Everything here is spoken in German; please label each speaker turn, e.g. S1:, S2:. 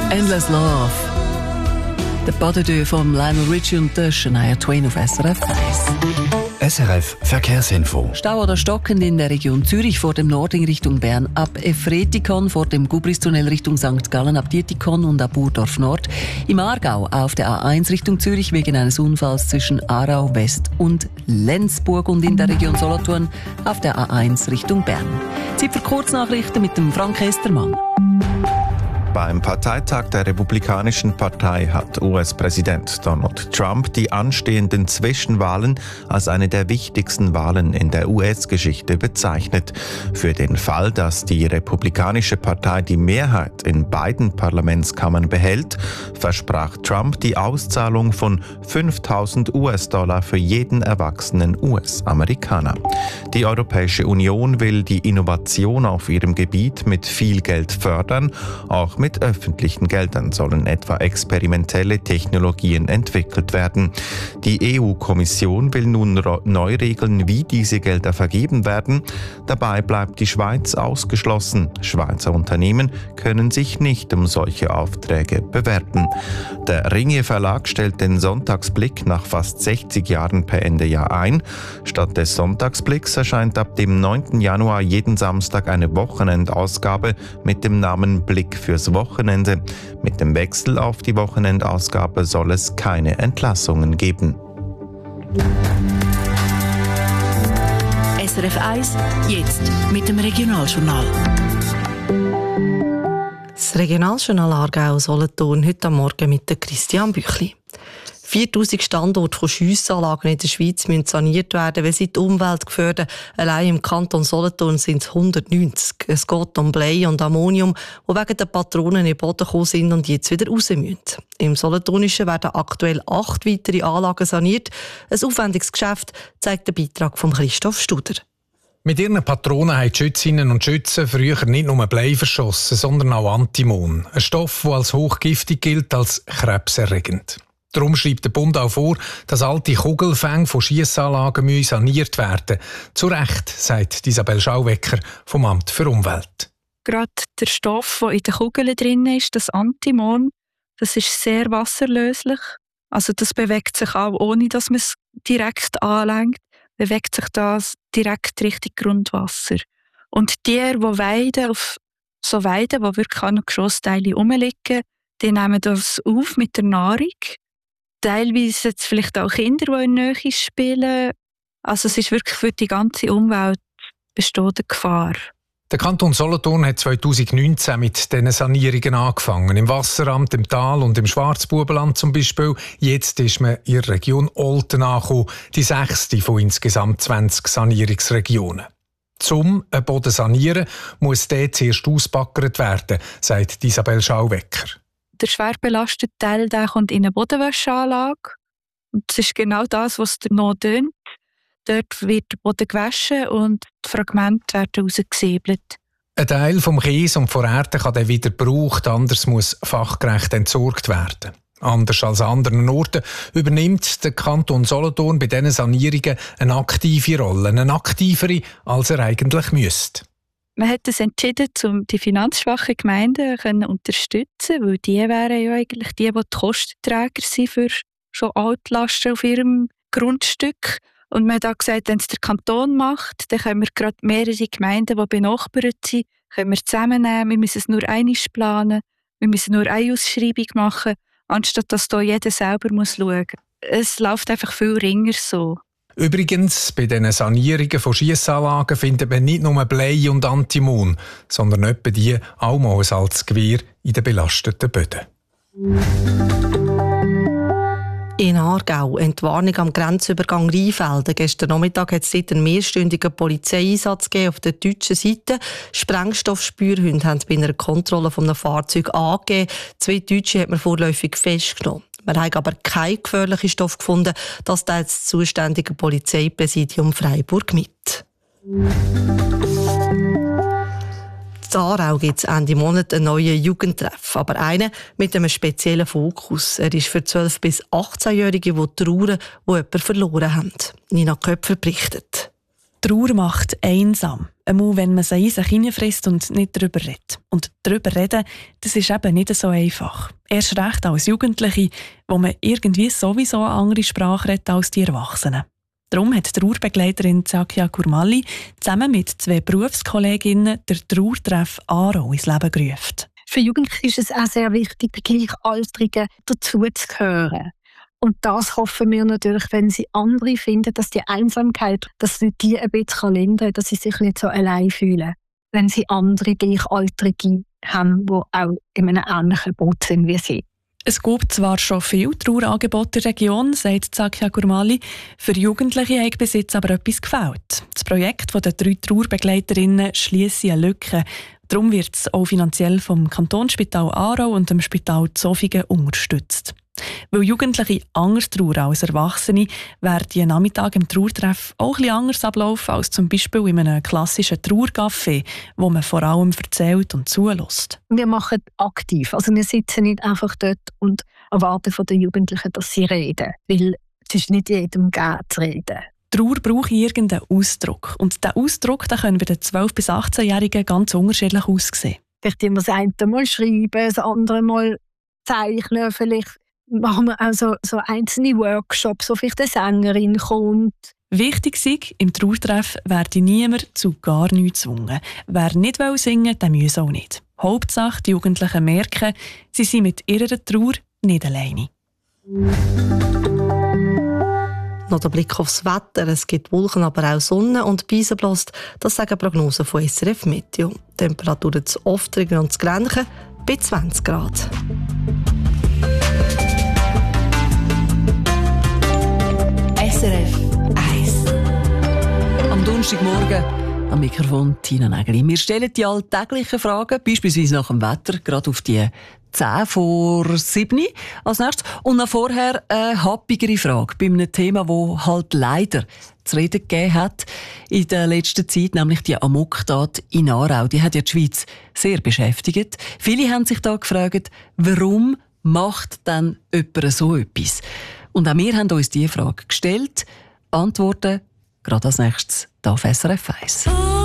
S1: Endless Love. Der Pas de deux von Lionel Richie und der Shania Twain auf SRF 1.
S2: SRF Verkehrsinfo.
S1: Stau oder stockend in der Region Zürich vor dem Nordring Richtung Bern ab Efretikon, vor dem Gubristunnel Richtung St. Gallen ab Dietikon und ab Burdorf Nord. Im Aargau auf der A1 Richtung Zürich wegen eines Unfalls zwischen Aarau West und Lenzburg und in der Region Solothurn auf der A1 Richtung Bern. Zeit für Kurznachrichten mit dem Frank Estermann.
S3: Beim Parteitag der Republikanischen Partei hat US-Präsident Donald Trump die anstehenden Zwischenwahlen als eine der wichtigsten Wahlen in der US-Geschichte bezeichnet. Für den Fall, dass die Republikanische Partei die Mehrheit in beiden Parlamentskammern behält, versprach Trump die Auszahlung von $5.000 für jeden erwachsenen US-Amerikaner. Die Europäische Union will die Innovation auf ihrem Gebiet mit viel Geld fördern. Auch mit öffentlichen Geldern sollen etwa experimentelle Technologien entwickelt werden. Die EU-Kommission will nun neu regeln, wie diese Gelder vergeben werden. Dabei bleibt die Schweiz ausgeschlossen. Schweizer Unternehmen können sich nicht um solche Aufträge bewerben. Der Ringier Verlag stellt den Sonntagsblick nach fast 60 Jahren per Ende Jahr ein. Statt des Sonntagsblicks erscheint ab dem 9. Januar jeden Samstag eine Wochenendausgabe mit dem Namen Blick fürs Wochenende. Mit dem Wechsel auf die Wochenendausgabe soll es keine Entlassungen geben.
S4: SRF 1, jetzt mit dem Regionaljournal.
S5: Das Regionaljournal Aargau Solothurn heute am Morgen mit der Christian Büchli. 4000 Standorte von Schiessanlagen in der Schweiz müssen saniert werden, weil sie die Umwelt gefährden. Allein im Kanton Solothurn sind es 190. Es geht um Blei und Ammonium, die wegen der Patronen in den Boden gekommen sind und jetzt wieder raus müssen. Im Solothurnischen werden aktuell 8 weitere Anlagen saniert. Ein aufwendiges Geschäft, zeigt der Beitrag von Christoph Studer.
S6: Mit ihren Patronen haben die Schützinnen und Schützen früher nicht nur Blei verschossen, sondern auch Antimon. Ein Stoff, der als hochgiftig gilt, als krebserregend. Darum schreibt der Bund auch vor, dass alte Kugelfänge von Schiessanlagen saniert werden müssen. Zu Recht, sagt Isabel Schauwecker vom Amt für Umwelt.
S7: Gerade der Stoff, der in den Kugeln drin ist, das Antimon, das ist sehr wasserlöslich. Also das bewegt sich auch, ohne dass man es direkt anlenkt, bewegt sich das direkt Richtung Grundwasser. Und die weiden, auf so Weiden, wo wirklich auch noch Grossteile rumliegen, die nehmen das auf mit der Nahrung. Teilweise jetzt vielleicht auch Kinder, die in der Nähe spielen. Also es ist wirklich für die ganze Umwelt besteht eine Gefahr.
S6: Der Kanton Solothurn hat 2019 mit diesen Sanierungen angefangen. Im Wasseramt, im Tal und im Schwarzbubenland zum Beispiel. Jetzt ist man in der Region Olten angekommen, die 6. von insgesamt 20 Sanierungsregionen. Zum einen Boden sanieren muss der zuerst ausbaggert werden, sagt Isabel Schauwecker.
S7: Der schwer belastete Teil der kommt in eine Bodenwäscheanlage. Und das ist genau das, was der noch tönt. Dort wird der Boden gewaschen und die Fragmente werden rausgesäbelt.
S6: Ein Teil vom Kies und von Erde kann dann wieder gebraucht, anders muss fachgerecht entsorgt werden. Anders als an anderen Orten übernimmt der Kanton Solothurn bei diesen Sanierungen eine aktive Rolle, eine aktivere, als er eigentlich müsste.
S7: Man hat es entschieden, um die finanzschwachen Gemeinden zu unterstützen, weil die wären ja eigentlich die Kostenträger sind für schon Altlasten auf ihrem Grundstück. Und man hat auch gesagt, wenn es der Kanton macht, dann können wir gerade mehrere Gemeinden, die benachbart sind, können wir zusammennehmen. Wir müssen es nur einmal planen, wir müssen nur eine Ausschreibung machen, anstatt dass da jeder selber schauen muss. Es läuft einfach viel ringer so.
S6: Übrigens, bei diesen Sanierungen von Schiessanlagen findet man nicht nur Blei und Antimon, sondern etwa die auch mal ein Salzgewehr in den belasteten Böden.
S5: In Aargau, Entwarnung am Grenzübergang Rheinfelden. Gestern Nachmittag hat es dort einen mehrstündigen Polizeieinsatz gegeben auf der deutschen Seite. Sprengstoffspürhunde haben bei einer Kontrolle von einem Fahrzeug angegeben. 2 Deutsche hat man vorläufig festgenommen. Wir haben aber keinen gefährlichen Stoff gefunden. Das teilt das zuständige Polizeipräsidium Freiburg mit. In Aarau gibt es Ende Monat einen neuen Jugendtreff, aber einen mit einem speziellen Fokus. Er ist für 12- bis 18-Jährige, die trauern, die jemanden verloren haben. Nina Köpfer berichtet.
S2: Trauer macht einsam. Einmal, wenn man sie in sich hineinfrisst und nicht darüber redet. Und darüber reden, das ist eben nicht so einfach. Erst recht als Jugendliche, wo man irgendwie sowieso eine andere Sprache redet als die Erwachsenen. Darum hat die Trauerbegleiterin Zakia Gurmali zusammen mit 2 Berufskolleginnen den Trauertreff Aarau ins Leben gerufen.
S8: Für Jugendliche ist es auch sehr wichtig, den Gleichaltrigen dazuzugehören. Und das hoffen wir natürlich, wenn sie andere finden, dass die Einsamkeit, dass sie die ein bisschen lindern kann, dass sie sich nicht so allein fühlen. Wenn sie andere Gleichaltrige haben, die auch in einem ähnlichen Boot sind wie sie.
S2: Es gibt zwar schon viele Trauerangebote in der Region, sagt Zakia Gurmali, für Jugendliche hat bis jetzt aber etwas gefehlt. Das Projekt der 3 Trauerbegleiterinnen schliesse eine Lücke. Darum wird es auch finanziell vom Kantonsspital Aarau und dem Spital Zofingen unterstützt. Weil Jugendliche anders trauern als Erwachsene, werden die Nachmittage im Trauertreff auch etwas anders ablaufen als zum Beispiel in einem klassischen Trauercafé, wo man vor allem erzählt und zulässt.
S8: Wir machen aktiv. Also wir sitzen nicht einfach dort und erwarten von den Jugendlichen, dass sie reden. Weil es ist nicht jedem gegeben zu reden.
S2: Trauer braucht irgendeinen Ausdruck. Und dieser Ausdruck den können bei den 12- bis 18-Jährigen ganz unterschiedlich aussehen.
S8: Vielleicht immer das eine Mal schreiben, das andere Mal zeichnen. Vielleicht machen wir auch so einzelne Workshops, wo vielleicht eine Sängerin kommt.
S2: Wichtig sei, im Trauertreff werde niemand zu gar nichts gezwungen. Wer nicht singen will, der muss auch nicht. Hauptsache, die Jugendlichen merken, sie sind mit ihrer Trauer nicht alleine.
S5: Noch der Blick aufs Wetter. Es gibt Wolken, aber auch Sonne und Beise bläst. Das sagen Prognosen von SRF Meteo. Die Temperaturen zu Oftringen und zu Grenchen bei 20 Grad.
S1: SRF 1. Am Donnerstagmorgen am Mikrofon Tina Nägeli. Wir stellen die alltäglichen Fragen, beispielsweise nach dem Wetter, gerade auf die 10 vor 7 als nächstes. Und noch vorher eine happigere Frage bei einem Thema, das halt leider zu reden gegeben hat in der letzten Zeit, nämlich die Amoktat in Aarau. Die hat ja die Schweiz sehr beschäftigt. Viele haben sich da gefragt, warum macht denn jemand so etwas? Und auch wir haben uns diese Frage gestellt. Antworten gerade als nächstes hier auf SRF 1.